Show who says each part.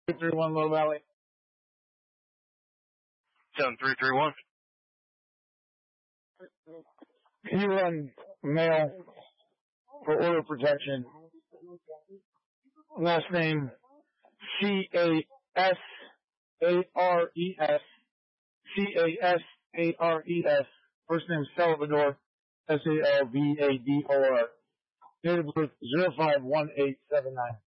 Speaker 1: 331 Low Valley.
Speaker 2: 7331.
Speaker 1: Can you run mail for order protection? Last name Casares. Casares. First name Salvador. Salvador. Date of birth 051879.